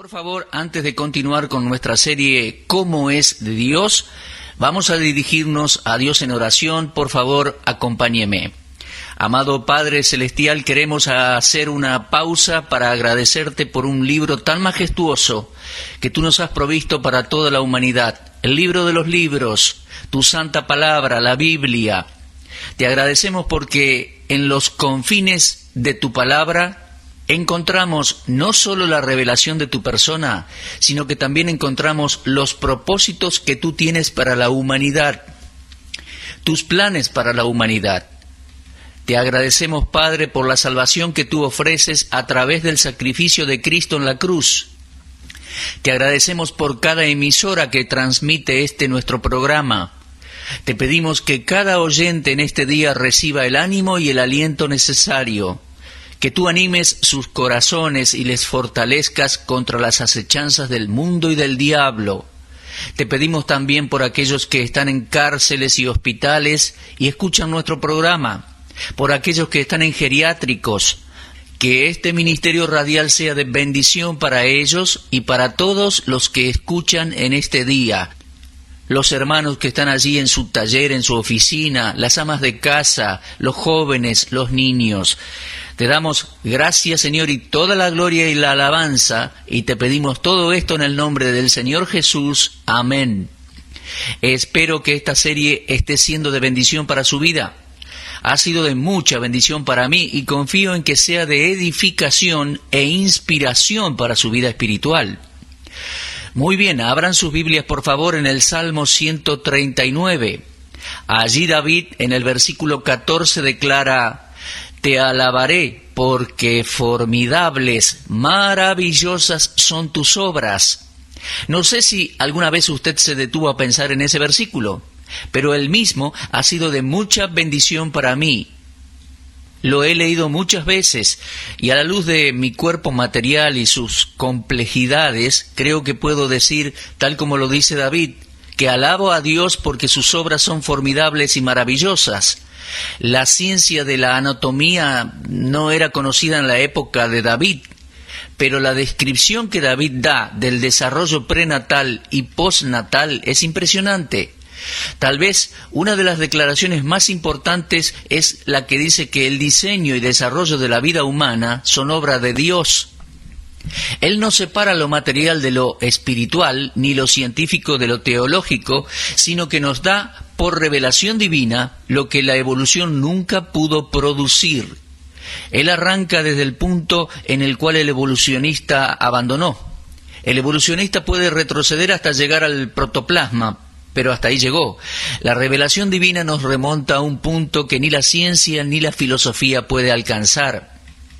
Por favor, antes de continuar con nuestra serie ¿Cómo es de Dios?, vamos a dirigirnos a Dios en oración. Por favor, acompáñeme. Amado Padre Celestial, queremos hacer una pausa para agradecerte por un libro tan majestuoso que tú nos has provisto para toda la humanidad. El libro de los libros, tu santa palabra, la Biblia. Te agradecemos porque en los confines de tu palabra encontramos no solo la revelación de tu persona, sino que también encontramos los propósitos que tú tienes para la humanidad, tus planes para la humanidad. Te agradecemos, Padre, por la salvación que tú ofreces a través del sacrificio de Cristo en la cruz. Te agradecemos por cada emisora que transmite nuestro programa. Te pedimos que cada oyente en este día reciba el ánimo y el aliento necesario, que tú animes sus corazones y les fortalezcas contra las acechanzas del mundo y del diablo. Te pedimos también por aquellos que están en cárceles y hospitales y escuchan nuestro programa, por aquellos que están en geriátricos, que este ministerio radial sea de bendición para ellos y para todos los que escuchan en este día. Los hermanos que están allí en su taller, en su oficina, las amas de casa, los jóvenes, los niños. Te damos gracias, Señor, y toda la gloria y la alabanza, y te pedimos todo esto en el nombre del Señor Jesús. Amén. Espero que esta serie esté siendo de bendición para su vida. Ha sido de mucha bendición para mí y confío en que sea de edificación e inspiración para su vida espiritual. Muy bien, abran sus Biblias por favor en el Salmo 139. Allí David en el versículo 14 declara: Te alabaré porque formidables, maravillosas son tus obras. No sé si alguna vez usted se detuvo a pensar en ese versículo, pero el mismo ha sido de mucha bendición para mí. Lo he leído muchas veces y a la luz de mi cuerpo material y sus complejidades, creo que puedo decir, tal como lo dice David, que alabo a Dios porque sus obras son formidables y maravillosas. La ciencia de la anatomía no era conocida en la época de David, pero la descripción que David da del desarrollo prenatal y postnatal es impresionante. Tal vez una de las declaraciones más importantes es la que dice que el diseño y desarrollo de la vida humana son obra de Dios. Él no separa lo material de lo espiritual, ni lo científico de lo teológico, sino que nos da por revelación divina lo que la evolución nunca pudo producir. Él arranca desde el punto en el cual el evolucionista abandonó. El evolucionista puede retroceder hasta llegar al protoplasma, pero hasta ahí llegó. La revelación divina nos remonta a un punto que ni la ciencia ni la filosofía puede alcanzar.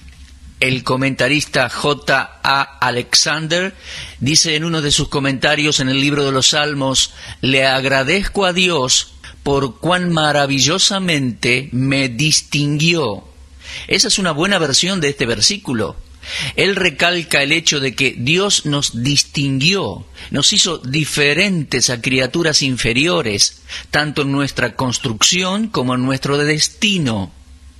El comentarista J.A. Alexander dice en uno de sus comentarios en el libro de los Salmos: Le agradezco a Dios por cuán maravillosamente me distinguió. Esa es una buena versión de este versículo. Él recalca el hecho de que Dios nos distinguió, nos hizo diferentes a criaturas inferiores, tanto en nuestra construcción como en nuestro destino.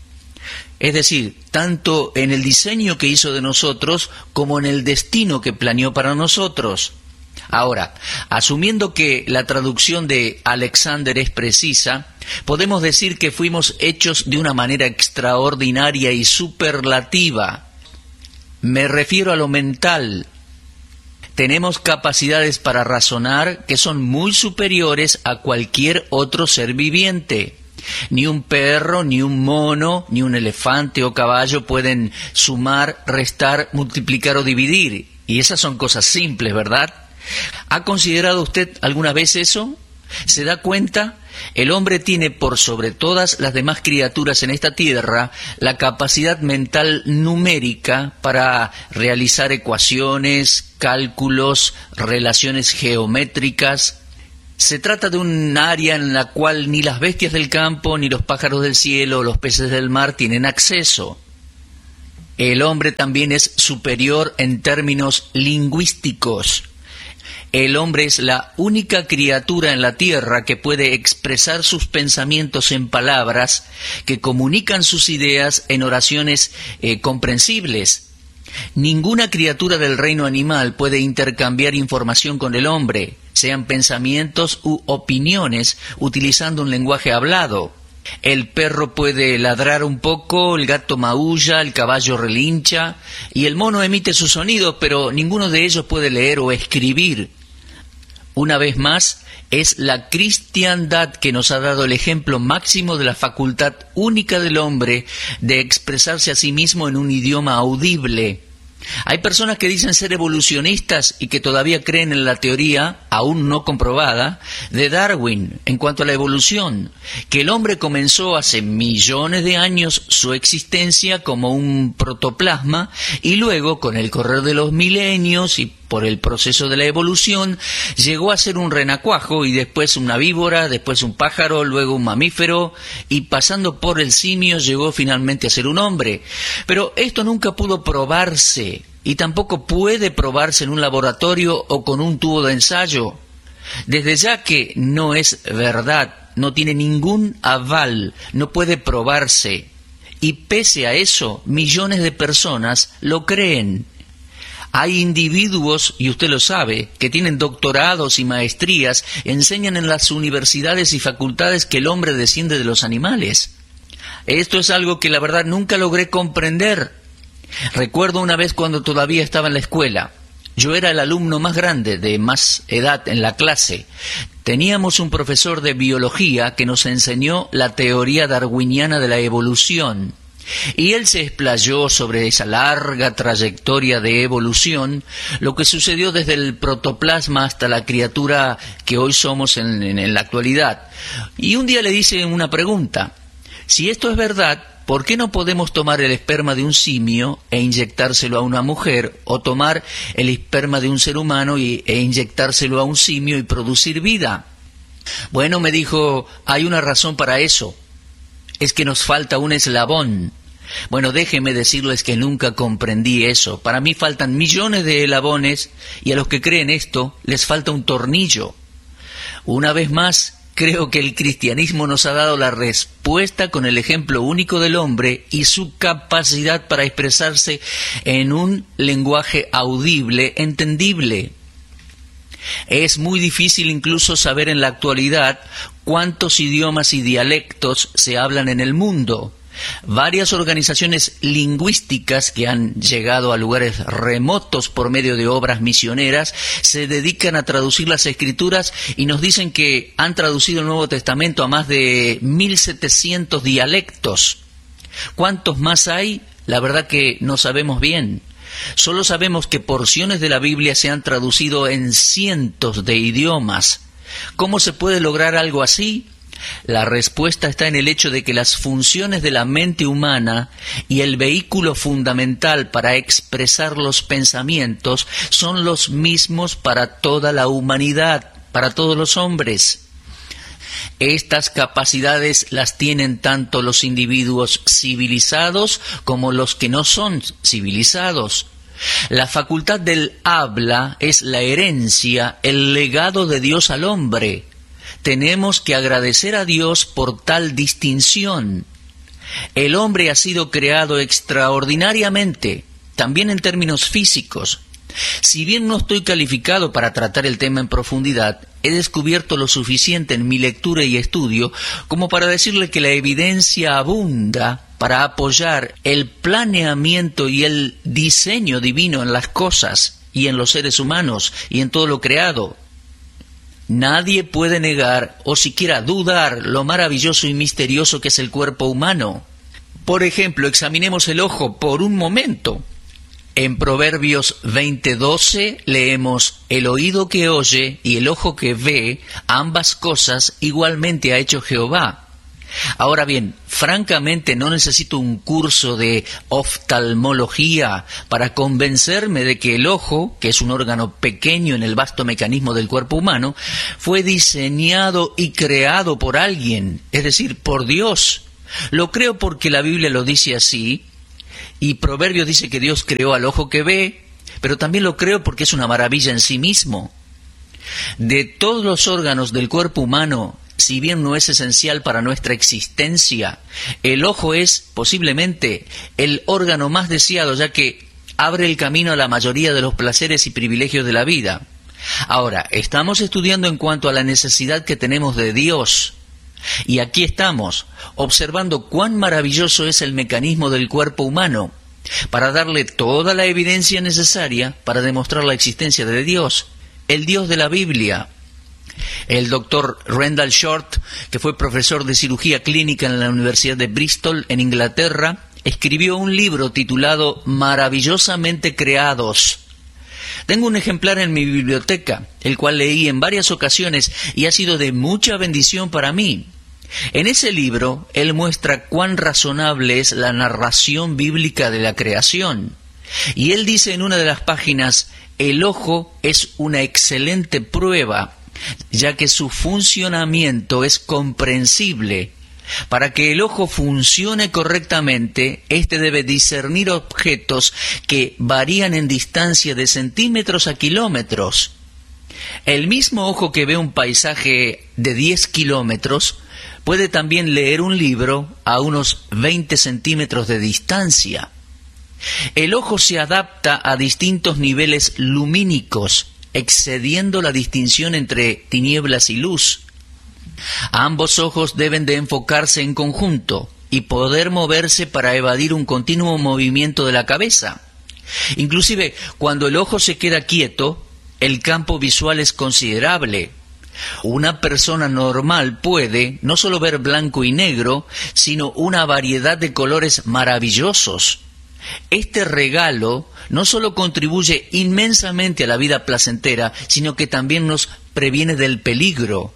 Es decir, tanto en el diseño que hizo de nosotros como en el destino que planeó para nosotros. Ahora, asumiendo que la traducción de Alexander es precisa, podemos decir que fuimos hechos de una manera extraordinaria y superlativa. Me refiero a lo mental. Tenemos capacidades para razonar que son muy superiores a cualquier otro ser viviente. Ni un perro, ni un mono, ni un elefante o caballo pueden sumar, restar, multiplicar o dividir. Y esas son cosas simples, ¿verdad? ¿Ha considerado usted alguna vez eso? ¿Se da cuenta? El hombre tiene por sobre todas las demás criaturas en esta tierra la capacidad mental numérica para realizar ecuaciones, cálculos, relaciones geométricas. Se trata de un área en la cual ni las bestias del campo, ni los pájaros del cielo, o los peces del mar tienen acceso. El hombre también es superior en términos lingüísticos. El hombre es la única criatura en la tierra que puede expresar sus pensamientos en palabras que comunican sus ideas en oraciones comprensibles. Ninguna criatura del reino animal puede intercambiar información con el hombre, sean pensamientos u opiniones, utilizando un lenguaje hablado. El perro puede ladrar un poco, el gato maulla, el caballo relincha y el mono emite sus sonidos, pero ninguno de ellos puede leer o escribir. Una vez más, es la cristiandad que nos ha dado el ejemplo máximo de la facultad única del hombre de expresarse a sí mismo en un idioma audible. Hay personas que dicen ser evolucionistas y que todavía creen en la teoría, aún no comprobada, de Darwin en cuanto a la evolución, que el hombre comenzó hace millones de años su existencia como un protoplasma y luego, con el correr de los milenios y por el proceso de la evolución, llegó a ser un renacuajo y después una víbora, después un pájaro, luego un mamífero y pasando por el simio llegó finalmente a ser un hombre. Pero esto nunca pudo probarse y tampoco puede probarse en un laboratorio o con un tubo de ensayo. Desde ya que no es verdad, no tiene ningún aval, no puede probarse. Y pese a eso, millones de personas lo creen. Hay individuos, y usted lo sabe, que tienen doctorados y maestrías, enseñan en las universidades y facultades que el hombre desciende de los animales. Esto es algo que la verdad nunca logré comprender. Recuerdo una vez cuando todavía estaba en la escuela. Yo era el alumno más grande, de más edad en la clase. Teníamos un profesor de biología que nos enseñó la teoría darwiniana de la evolución. Y él se explayó sobre esa larga trayectoria de evolución, lo que sucedió desde el protoplasma hasta la criatura que hoy somos en la actualidad. Y un día le dice una pregunta: si esto es verdad, ¿por qué no podemos tomar el esperma de un simio e inyectárselo a una mujer, o tomar el esperma de un ser humano e inyectárselo a un simio y producir vida? Bueno, me dijo, hay una razón para eso. Es que nos falta un eslabón. Bueno, déjenme decirles que nunca comprendí eso. Para mí faltan millones de eslabones y a los que creen esto les falta un tornillo. Una vez más, creo que el cristianismo nos ha dado la respuesta con el ejemplo único del hombre y su capacidad para expresarse en un lenguaje audible, entendible. Es muy difícil incluso saber en la actualidad cuántos idiomas y dialectos se hablan en el mundo. Varias organizaciones lingüísticas que han llegado a lugares remotos por medio de obras misioneras se dedican a traducir las Escrituras y nos dicen que han traducido el Nuevo Testamento a más de 1.700 dialectos. ¿Cuántos más hay? La verdad que no sabemos bien. Solo sabemos que porciones de la Biblia se han traducido en cientos de idiomas. ¿Cómo se puede lograr algo así? La respuesta está en el hecho de que las funciones de la mente humana y el vehículo fundamental para expresar los pensamientos son los mismos para toda la humanidad, para todos los hombres. Estas capacidades las tienen tanto los individuos civilizados como los que no son civilizados. La facultad del habla es la herencia, el legado de Dios al hombre. Tenemos que agradecer a Dios por tal distinción. El hombre ha sido creado extraordinariamente, también en términos físicos. Si bien no estoy calificado para tratar el tema en profundidad, he descubierto lo suficiente en mi lectura y estudio como para decirle que la evidencia abunda para apoyar el planeamiento y el diseño divino en las cosas y en los seres humanos y en todo lo creado. Nadie puede negar o siquiera dudar lo maravilloso y misterioso que es el cuerpo humano. Por ejemplo, examinemos el ojo por un momento. En Proverbios 20:12 leemos: el oído que oye y el ojo que ve, ambas cosas igualmente ha hecho Jehová. Ahora bien, francamente no necesito un curso de oftalmología para convencerme de que el ojo, que es un órgano pequeño en el vasto mecanismo del cuerpo humano, fue diseñado y creado por alguien, es decir, por Dios. Lo creo porque la Biblia lo dice así, y Proverbios dice que Dios creó al ojo que ve, pero también lo creo porque es una maravilla en sí mismo. De todos los órganos del cuerpo humano, si bien no es esencial para nuestra existencia, el ojo es posiblemente el órgano más deseado, ya que abre el camino a la mayoría de los placeres y privilegios de la vida. Ahora, estamos estudiando en cuanto a la necesidad que tenemos de Dios. Y aquí estamos, observando cuán maravilloso es el mecanismo del cuerpo humano, para darle toda la evidencia necesaria para demostrar la existencia de Dios, el Dios de la Biblia. El doctor Rendell Short, que fue profesor de cirugía clínica en la Universidad de Bristol, en Inglaterra, escribió un libro titulado Maravillosamente Creados. Tengo un ejemplar en mi biblioteca, el cual leí en varias ocasiones y ha sido de mucha bendición para mí. En ese libro, él muestra cuán razonable es la narración bíblica de la creación. Y él dice en una de las páginas, el ojo es una excelente prueba, ya que su funcionamiento es comprensible. Para que el ojo funcione correctamente, éste debe discernir objetos que varían en distancia de centímetros a kilómetros. El mismo ojo que ve un paisaje de 10 kilómetros puede también leer un libro a unos 20 centímetros de distancia. El ojo se adapta a distintos niveles lumínicos, excediendo la distinción entre tinieblas y luz. Ambos ojos deben de enfocarse en conjunto y poder moverse para evadir un continuo movimiento de la cabeza. Inclusive, cuando el ojo se queda quieto, el campo visual es considerable. Una persona normal puede no solo ver blanco y negro, sino una variedad de colores maravillosos. Este regalo no solo contribuye inmensamente a la vida placentera, sino que también nos previene del peligro.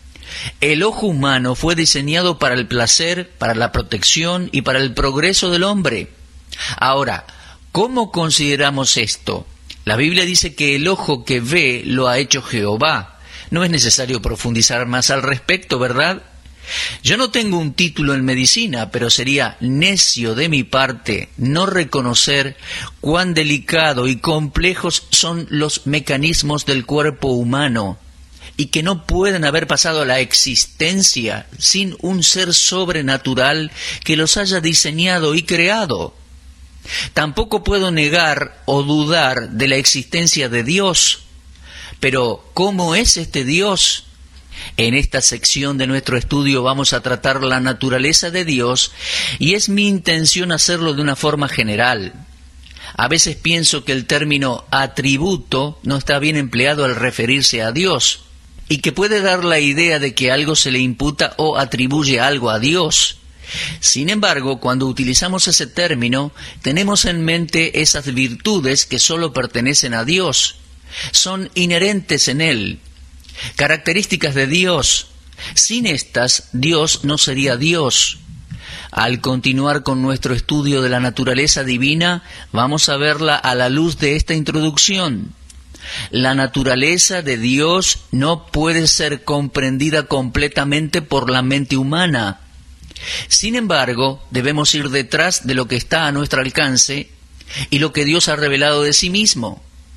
El ojo humano fue diseñado para el placer, para la protección y para el progreso del hombre. Ahora, ¿cómo consideramos esto? La Biblia dice que el ojo que ve lo ha hecho Jehová. No es necesario profundizar más al respecto, ¿verdad? Yo no tengo un título en medicina, pero sería necio de mi parte no reconocer cuán delicado y complejos son los mecanismos del cuerpo humano, y que no pueden haber pasado a la existencia sin un ser sobrenatural que los haya diseñado y creado. Tampoco puedo negar o dudar de la existencia de Dios. Pero, ¿cómo es este Dios? En esta sección de nuestro estudio vamos a tratar la naturaleza de Dios, y es mi intención hacerlo de una forma general. A veces pienso que el término atributo no está bien empleado al referirse a Dios, y que puede dar la idea de que algo se le imputa o atribuye algo a Dios. Sin embargo, cuando utilizamos ese término, tenemos en mente esas virtudes que solo pertenecen a Dios. Son inherentes en Él, características de Dios. Sin estas, Dios no sería Dios. Al continuar con nuestro estudio de la naturaleza divina, vamos a verla a la luz de esta introducción. La naturaleza de Dios no puede ser comprendida completamente por la mente humana. Sin embargo, debemos ir detrás de lo que está a nuestro alcance y lo que Dios ha revelado de sí mismo.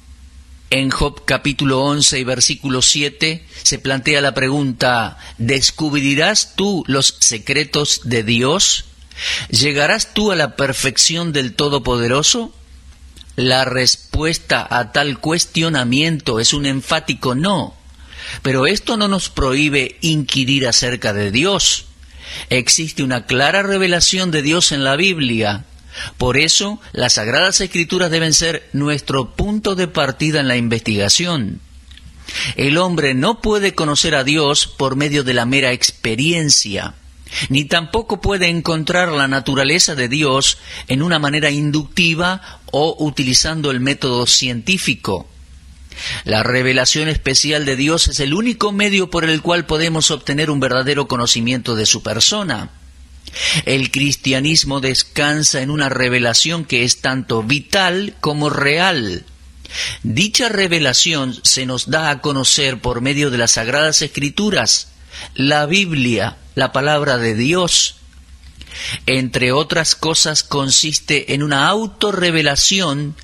En Job capítulo 11 y versículo 7 se plantea la pregunta: ¿descubrirás tú los secretos de Dios? ¿Llegarás tú a la perfección del Todopoderoso? La respuesta a tal cuestionamiento es un enfático no, pero esto no nos prohíbe inquirir acerca de Dios. Existe una clara revelación de Dios en la Biblia. Por eso, las Sagradas Escrituras deben ser nuestro punto de partida en la investigación. El hombre no puede conocer a Dios por medio de la mera experiencia, ni tampoco puede encontrar la naturaleza de Dios en una manera inductiva o utilizando el método científico. La revelación especial de Dios es el único medio por el cual podemos obtener un verdadero conocimiento de su persona. El cristianismo descansa en una revelación que es tanto vital como real. Dicha revelación se nos da a conocer por medio de las Sagradas Escrituras, la Biblia, la palabra de Dios. Entre otras cosas, consiste en una autorrevelación